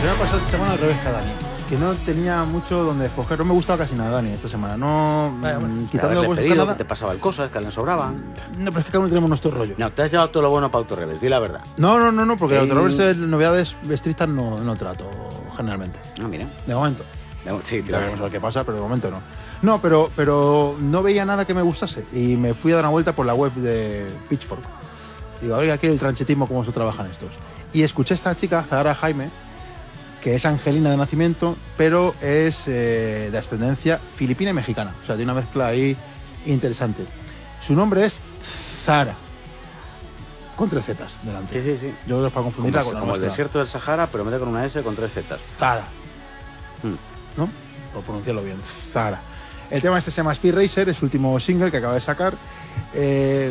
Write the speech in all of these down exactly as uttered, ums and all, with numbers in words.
me ha pasado esta semana al revés que a Dani. Que no tenía mucho donde escoger. No me gustaba casi nada, Dani, esta semana. No, Vaya, bueno. mm, quitando Haberle cosas pedido, nada. que te pasaban cosas, que le sobraban. No, pero es que cada uno tenemos nuestro rollo. No, te has llevado todo lo bueno para Autorevés, di la verdad. No, no, no, no, porque Sí. Autorovers de novedades estrictas no, no trato, generalmente. Ah, mira. De momento. Sí, Ya claro. veremos a ver qué pasa, pero de momento no. No, pero, pero no veía nada que me gustase. Y me fui a dar una vuelta por la web de Pitchfork. Digo, oiga, aquí el tranchetismo, cómo se trabajan estos. Y escuché a esta chica, Zahara Jaime, que es angelina de nacimiento, pero es eh, de ascendencia filipina y mexicana. O sea, tiene una mezcla ahí interesante. Su nombre es Zara, con tres zetas delante. Sí, sí, sí. Yo creo que es para confundirla Como, con la como el nuestra. desierto del Sahara, pero mete con una S con tres zetas. Zara, Hmm. ¿no? Por pronunciarlo bien, Zara. El tema este se llama Speed Racer, es su último single que acaba de sacar. Eh,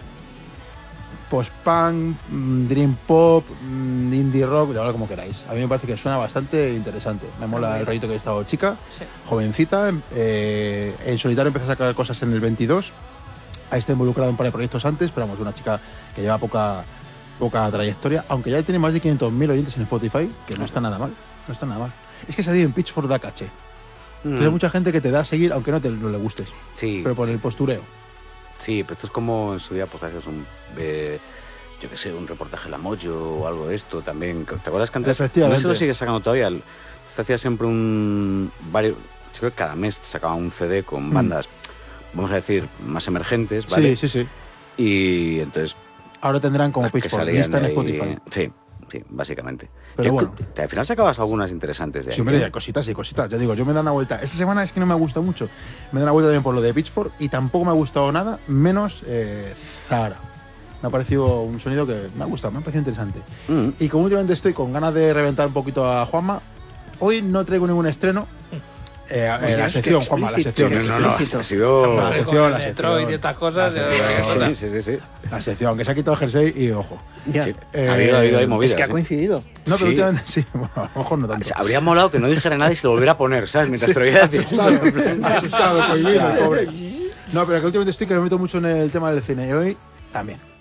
Post-punk, mm, dream pop, mm, indie rock, llamadlo como queráis. A mí me parece que suena bastante interesante. Me mola el rollito que ha estado chica, Sí. jovencita. Eh, en solitario empezó a sacar cosas en el veintidós. Ha estado involucrado en un par de proyectos antes, pero vamos, una chica que lleva poca, poca trayectoria, aunque ya tiene más de quinientos mil oyentes en Spotify, que no está nada mal. No está nada mal. Es que salir en Pitchfork da caché. Mm. Hay mucha gente que te da a seguir, aunque no te no le gustes, Sí, pero por el postureo. sí, pero esto es como en su día, pues haces un, eh, yo qué sé, un reportaje de la Mojo o algo de esto también. ¿Te acuerdas que antes, Efectivamente. no sé si lo sigue sacando todavía, el- este hacía siempre un, varios, yo creo que cada mes sacaba un C D con Mm. bandas, vamos a decir, más emergentes, ¿vale? Sí, sí, sí. Y entonces, Ahora tendrán como las que Pitchfork, salían lista en ahí- Spotify. Sí, sí, básicamente. Pero Yo bueno. creo que al final sacabas algunas interesantes de ahí. Sí, hombre, ¿eh? hay cositas y cositas. Ya digo, yo me he dado una vuelta. Esta semana es que no me ha gustado mucho. Me he dado una vuelta también por lo de Pitchfork y tampoco me ha gustado nada, menos eh, Zara. Me ha parecido un sonido que me ha gustado, me ha parecido interesante. Mm. Y como últimamente estoy con ganas de reventar un poquito a Juanma, hoy no traigo ningún estreno. Eh, eh, Oye, la es que sección, Juanma, la explícito. sección. Sí, no, no, explícito. ha sido... La Con sección, la Detroit sección. y estas cosas. La ya- sección. Sí, sí, sí, sí. La sección, que se ha quitado el jersey y ojo. Ya. Sí. Eh, ha habido, ha habido ahí Es movidas. que ha ¿eh? coincidido. No, pero Sí. últimamente sí. Bueno, a lo mejor no tanto. Habría molado que no dijera nada y se lo volviera a poner, ¿sabes? Mientras te lo iba a decir. Asustado, asustado, cohibido, el pobre. No, pero que últimamente estoy que me meto mucho en el tema del cine y hoy también.